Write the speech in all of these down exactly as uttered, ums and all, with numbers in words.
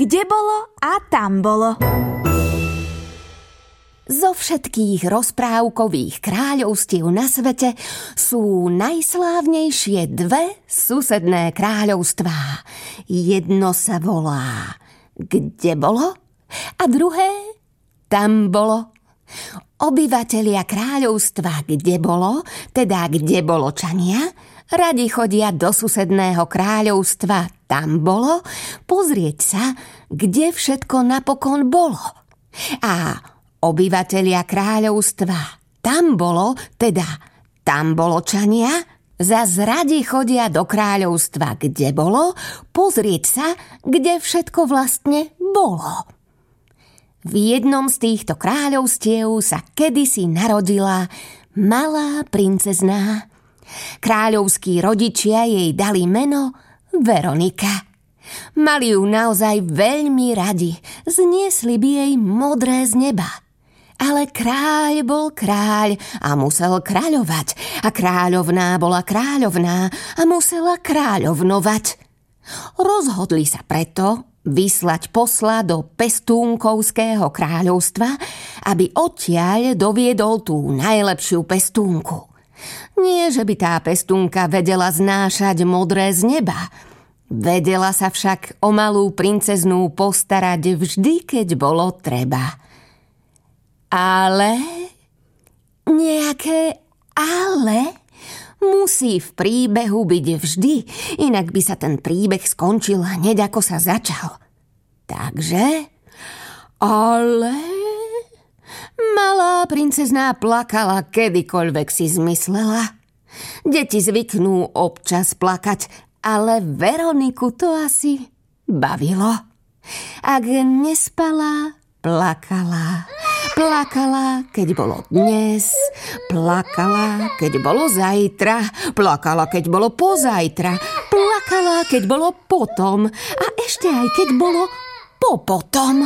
Kde bolo a tam bolo. Zo všetkých rozprávkových kráľovstiev na svete sú najslávnejšie dve susedné kráľovstvá. Jedno sa volá Kde bolo a druhé Tam bolo. Obyvatelia kráľovstva Kde bolo, teda kde boločania, radi chodia do susedného kráľovstva Tam bolo pozrieť sa, kde všetko napokon bolo. A obyvatelia kráľovstva Tam bolo, teda Tam boločania, zas radi chodia do kráľovstva Kde bolo pozrieť sa, kde všetko vlastne bolo. V jednom z týchto kráľovstiev sa kedysi narodila malá princezná. Kráľovskí rodičia jej dali meno Veronika. Mali ju naozaj veľmi radi, zniesli by jej modré z neba. Ale kráľ bol kráľ a musel kráľovať, a kráľovná bola kráľovná a musela kráľovnovať. Rozhodli sa preto vyslať posla do pestúnkovského kráľovstva, aby odtiaľ doviedol tú najlepšiu pestúnku. Nie, že by tá pestúnka vedela znášať modré z neba. Vedela sa však o malú princeznú postarať vždy, keď bolo treba. Ale nejaké ale musí v príbehu byť vždy, inak by sa ten príbeh skončil hneď ako sa začal. Takže, ale malá princezná plakala kedykoľvek si zmyslela. Deti zvyknú občas plakať, ale Veroniku to asi bavilo. Ak nespala, plakala. Plakala, keď bolo dnes, plakala, keď bolo zajtra, plakala, keď bolo pozajtra, plakala, keď bolo potom a ešte aj keď bolo popotom.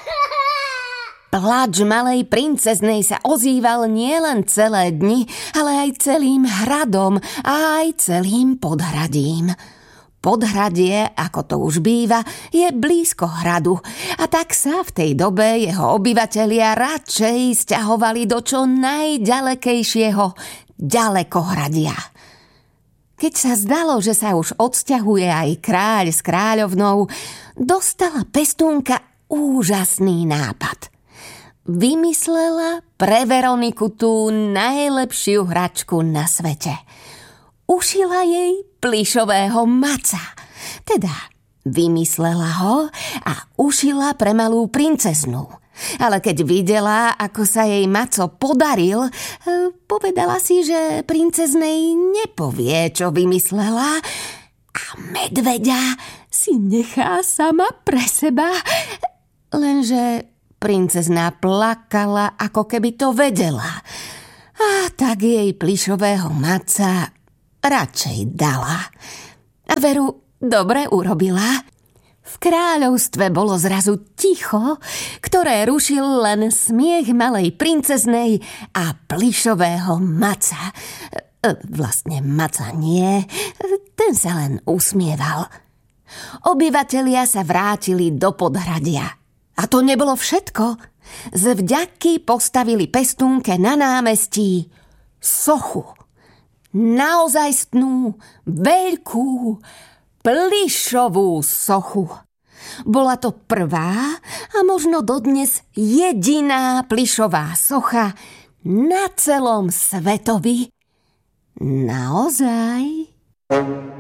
Plač malej princeznej sa ozýval nielen celé dni, ale aj celým hradom a aj celým podhradím. Podhradie, ako to už býva, je blízko hradu a tak sa v tej dobe jeho obyvatelia radšej sťahovali do čo najďalekejšieho ďalekohradia. Keď sa zdalo, že sa už odsťahuje aj kráľ s kráľovnou, dostala pestúnka úžasný nápad. Vymyslela pre Veroniku tú najlepšiu hračku na svete. Ušila jej plyšového maca. Teda vymyslela ho a ušila pre malú princeznú. Ale keď videla, ako sa jej maco podaril, povedala si, že princeznej nepovie, čo vymyslela, a medveďa si nechá sama pre seba. Lenže princezná plakala, ako keby to vedela. A tak jej plyšového maca radšej dala. A Veru dobre urobila. V kráľovstve bolo zrazu ticho, ktoré rušil len smiech malej princeznej a plyšového maca. Vlastne maca nie, ten sa len usmieval. Obyvatelia sa vrátili do podhradia. A to nebolo všetko. Z vďaky postavili pestúnke na námestí sochu. Naozajstnú, veľkú, plyšovú sochu. Bola to prvá a možno dodnes jediná plyšová socha na celom svetovi. Naozaj?